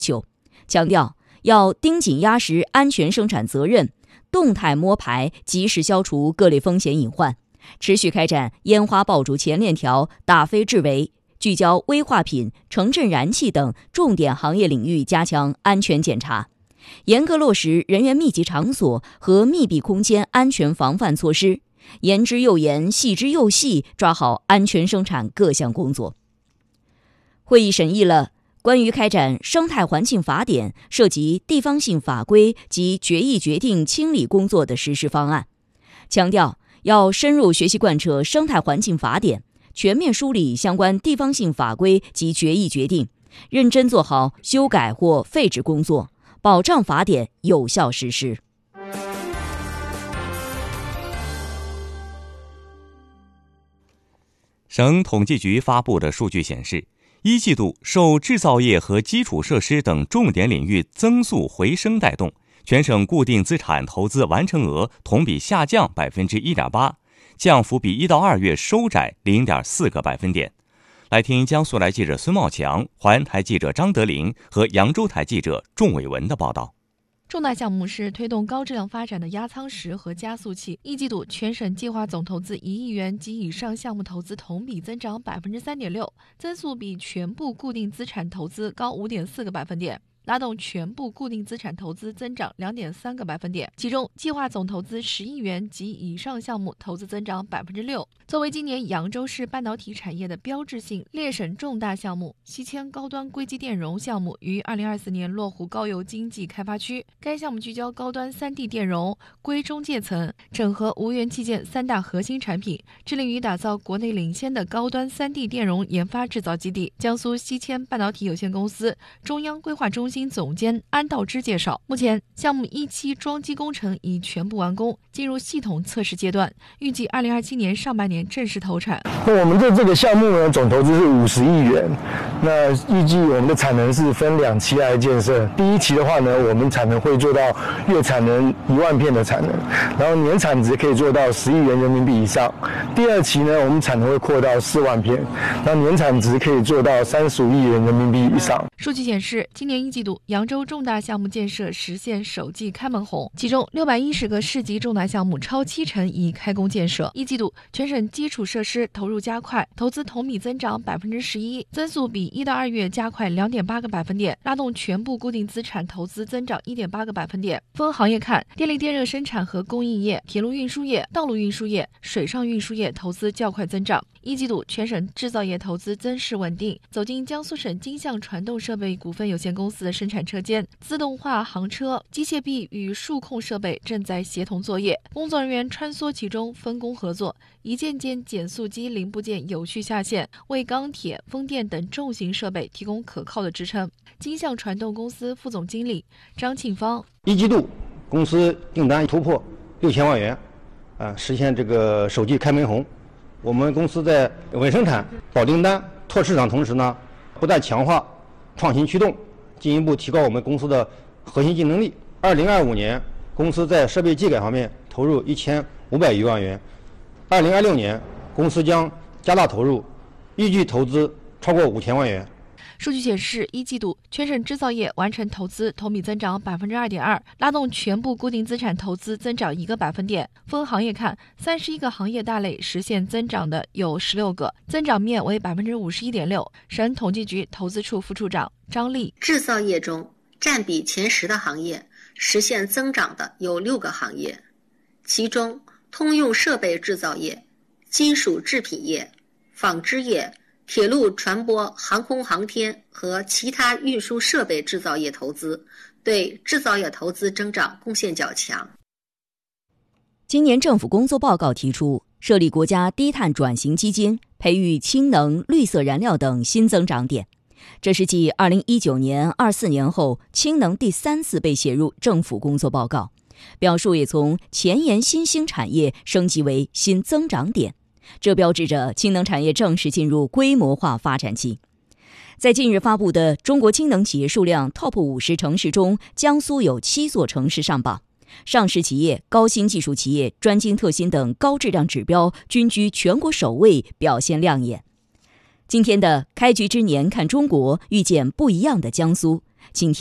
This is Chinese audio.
求，强调要盯紧压实安全生产责任，动态摸排，及时消除各类风险隐患，持续开展烟花爆竹前链条打非制围，聚焦危化品、城镇燃气等重点行业领域加强安全检查，严格落实人员密集场所和密闭空间安全防范措施，严之又严，细之又细，抓好安全生产各项工作。会议审议了关于开展生态环境法典涉及地方性法规及决议决定清理工作的实施方案，强调要深入学习贯彻生态环境法典，全面梳理相关地方性法规及决议决定，认真做好修改或废止工作，保障法典有效实施。 省统计局发布的数据显示，一季度受制造业和基础设施等重点领域增速回升带动，全省固定资产投资完成额同比下降 1.8%， 降幅比1到2月收窄 0.4个百分点。来听江苏台记者孙茂强、淮安台记者张德林和扬州台记者仲伟文的报道。 重大项目是推动高质量发展的压舱石和加速器。一季度全省计划总投资1亿元及以上项目投资同比增长 3.6%， 增速比全部固定资产投资高 5.4个百分点，拉动全部固定资产投资增长 2.3个百分点，其中计划总投资10亿元及以上项目投资增长 6%。 作为今年扬州市半导体产业的标志性列省重大项目，西迁高端硅基电容项目于2024年落户高邮经济开发区。该项目聚焦高端 3D 电容、硅中介层，整合无元器件3大核心产品，致力于打造国内领先的高端 3D 电容研发制造基地。江苏西迁半导体有限公司中央规划中心总监安道之介绍，目前项目一期装机工程已全部完工，进入系统测试阶段，预计2027年上半年正式投产。 那我们这个项目呢，总投资是50亿元。那预计我们的产能是分2期来建设。第一期的话呢，我们产能会做到月产能1万片的产能，然后年产值可以做到10亿元人民币以上。第二期呢，我们产能会扩到4万片，那年产值可以做到35亿元人民币以上。 数据显示，今年一季度扬州重大项目建设实现首季开门红，其中610个市级重大项目超70%已开工建设。一季度全省基础设施投入加快，投资同比增长 11%， 增速比1到2月加快 2.8个百分点，拉动全部固定资产投资增长 1.8个百分点。分行业看，电力电热生产和供应业、铁路运输业、道路运输业、水上运输业投资较快增长。一季度全省制造业投资增势稳定，走进江苏省金象传动设备股份有限公司的生产车间，自动化行车、机械臂与数控设备正在协同作业，工作人员穿梭其中，分工合作，一件件减速机零部件有序下线，为钢铁、风电等重型设备提供可靠的支撑。金象传动公司副总经理张庆芳， 一季度公司订单突破6000万元，实现这个首季开门红。我们公司在稳生产、保订单、拓市场同时呢，不断强化创新驱动，进一步提高我们公司的核心竞争力。2025年，公司在设备技改方面投入1500余万元。2026年，公司将加大投入，预计投资超过5000万元。 数据显示，一季度全省制造业完成投资同比增长 2.2%， 拉动全部固定资产投资增长1个百分点。分行业看，31个行业大类实现增长的有16个，增长面为 51.6%。省统计局投资处副处长张丽， 制造业中占比前10的行业实现增长的有6个行业，其中通用设备制造业、金属制品业、纺织业、铁路船舶、航空航天和其他运输设备制造业投资对制造业投资增长贡献较强。 今年政府工作报告提出，设立国家低碳转型基金，培育氢能、绿色燃料等新增长点。这是继2019年、24年后，氢能第3次被写入政府工作报告，表述也从前沿新兴产业升级为新增长点。这标志着氢能产业正式进入规模化发展期。在近日发布的中国氢能企业数量 TOP 50城市中，江苏有7座城市上榜，上市企业、高新技术企业、专精特新等高质量指标均居全国首位，表现亮眼。今天的开局之年看中国，遇见不一样的江苏， 请听。